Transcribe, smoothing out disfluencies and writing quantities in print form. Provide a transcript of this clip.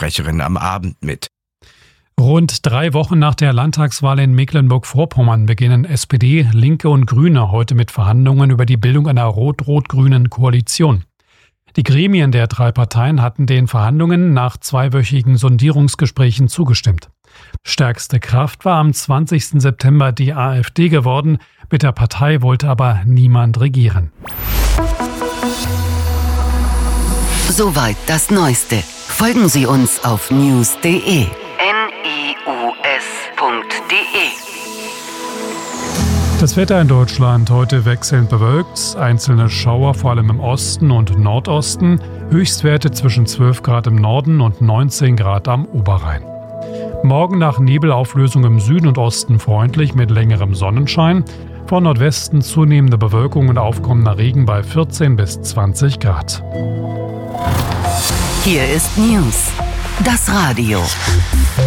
Pressesprecherin am Abend mit. Rund 3 Wochen nach der Landtagswahl in Mecklenburg-Vorpommern beginnen SPD, Linke und Grüne heute mit Verhandlungen über die Bildung einer rot-rot-grünen Koalition. Die Gremien der 3 Parteien hatten den Verhandlungen nach 2-wöchigen Sondierungsgesprächen zugestimmt. Stärkste Kraft war am 20. September die AfD geworden. Mit der Partei wollte aber niemand regieren. Soweit das Neueste. Folgen Sie uns auf news.de. Das Wetter in Deutschland heute wechselnd bewölkt, einzelne Schauer vor allem im Osten und Nordosten, Höchstwerte zwischen 12 Grad im Norden und 19 Grad am Oberrhein. Morgen nach Nebelauflösung im Süden und Osten freundlich mit längerem Sonnenschein, von Nordwesten zunehmende Bewölkung und aufkommender Regen bei 14 bis 20 Grad. Hier ist News, das Radio.